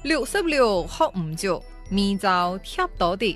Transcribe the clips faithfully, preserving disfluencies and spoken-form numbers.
六十六學唔足，明朝貼到的。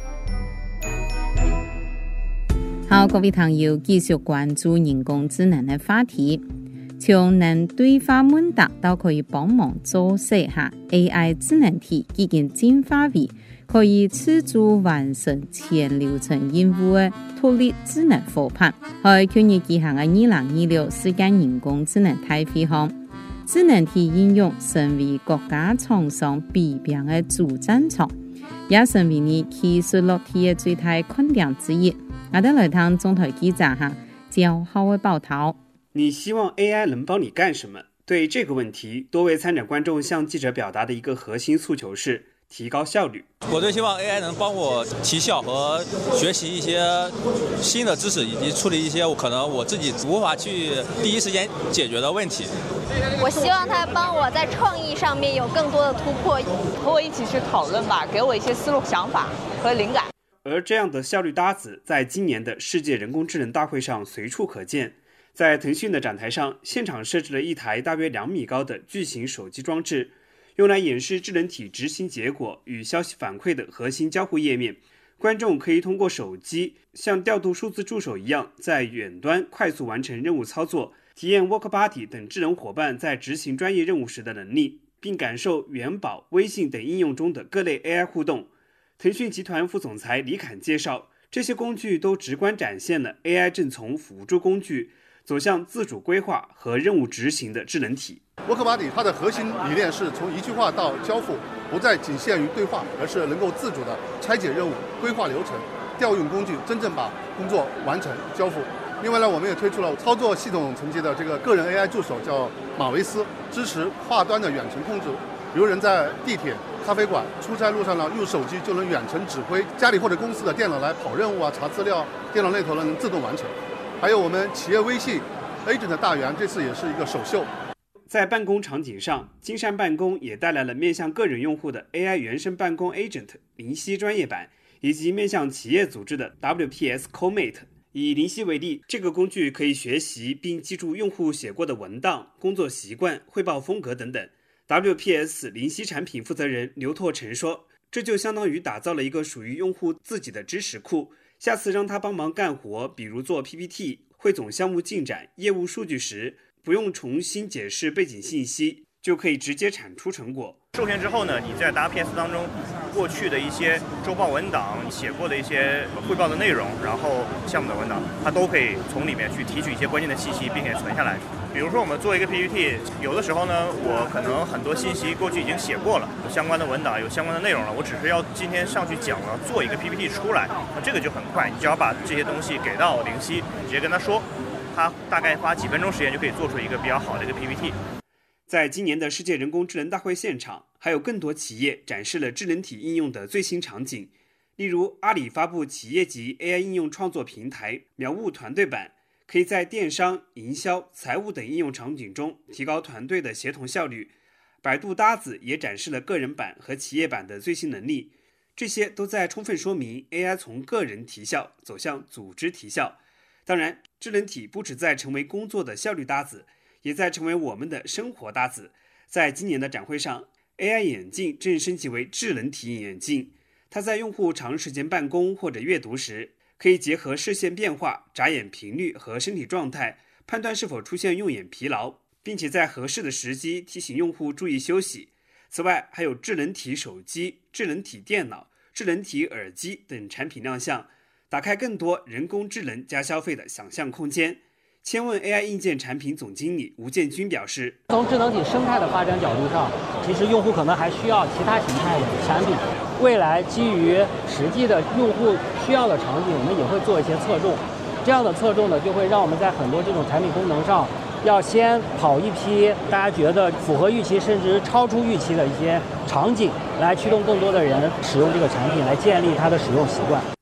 好，各位朋友，繼續關注人工智能的話題。從能對話問答到可以幫忙做事下 A I 智能體已經進化為可以自主完成全流程任務的獨立智能夥伴。喺去年舉行嘅二零二六世界人工智能大會上，智能體應用成為各家廠商比拼的主戰場，也成為你技術落地的最大困難之一。我哋來聽中台記者哈焦浩的報道。 你希望 A I 能幫你幹什麼？對這個問題，多位參展觀眾向記者表達的一個核心訴求是提高效率。 我最希望 A I 能幫我提效和學習一些新的知識，以及處理一些可能我自己無法去第一時間解決的問題。 我希望他幫我在創意上面有更多的突破， 和我一起去討論吧，給我一些思路、想法和靈感。 而這樣的效率搭子，在今年的世界人工智能大會上隨處可見。在騰訊的展台上，現場設置了一台大約兩米高的巨型手機裝置，用來演示智能體執行結果與消息反饋的核心交互頁面。觀眾可以通過手機像調度數字助手一樣，在遠端快速完成任務操作，體驗 WorkBuddy 等智能夥伴在執行專業任務時的能力，並感受元寶、微信等應用中的各類 A I 互動。騰訊集團副總裁李侃介紹，這些工具都直觀展現了 A I 正從輔助工具走向自主規劃和任務執行的智能體。 WorkBuddy 它的核心理念是從一句話到交付，不再僅限於對話，而是能夠自主的拆解任務、規劃流程、調用工具，真正把工作完成交付。另外呢，我們也推出了操作系統層級的這個個人 A I 助手，叫馬維斯，支持跨端的遠程控制。比如人在地鐵、咖啡館、出差路上呢，用手機就能遠程指揮家裡或者公司的電腦來跑任務啊、查資料，電腦那頭呢能自動完成。還有我們企業微信 Agent 大元，這次也是一個首秀。 在辦公場景上，金山辦公也帶來了面向個人用戶的 A I 原生辦公 Agent 靈犀專業版，以及面向企業組織的 W P S CoMate。以靈犀為例，這個工具可以學習並記住用戶寫過的文檔、工作習慣、匯報風格等等。W P S 靈犀產品負責人劉拓成說，這就相當於打造了一個屬於用戶自己的知識庫。下次讓他幫忙幹活，比如做 P P T、匯總項目進展、業務數據時，不用重新解釋背景信息，就可以直接產出成果。 授權之後呢，你在 W P S 當中過去的一些週報文檔、寫過的一些匯報的內容，然後項目的文檔，它都可以從裡面去提取一些關鍵的信息，並且存下來。比如說我們做一個 P P T，有的時候呢，我可能很多信息過去已經寫過了，有相關的文檔，有相關的內容了，我只是要今天上去講了，做一個 P P T 出來，那這個就很快，你只要把這些東西給到靈犀，直接跟他說，他大概花幾分鐘時間就可以做出一個比較好的一個 P P T。 在今年的世界人工智能大會現場，還有更多企業展示了智能體應用的最新場景，例如阿里發布企業級 A I 應用創作平台苗物團隊版，可以在電商、營銷、財務等應用場景中提高團隊的協同效率。百度搭子也展示了個人版和企業版的最新能力，這些都在充分說明 A I 從個人提效走向組織提效。當然，智能體不只在成為工作的效率搭子，也在成為我們的生活搭子。在今年的展會上， A I 眼鏡正升級為智能體眼鏡，它在用戶長時間辦公或者閱讀時，可以結合視線變化、眨眼頻率和身體狀態，判斷是否出現用眼疲勞，並且在合適的時機提醒用戶注意休息。此外，還有智能體手機、智能體電腦、智能體耳機等產品亮相，打開更多人工智能加消費的想象空間。千問 A I 硬件產品總經理吳建軍表示， 從智能體生態的發展角度上，其實用戶可能還需要其他形態的產品。未來基於實際的用戶需要的場景，我們也會做一些側重。這樣的側重呢，就會讓我們在很多這種產品功能上，要先跑一批大家覺得符合預期甚至超出預期的一些場景，來驅動更多的人使用這個產品，來建立它的使用習慣。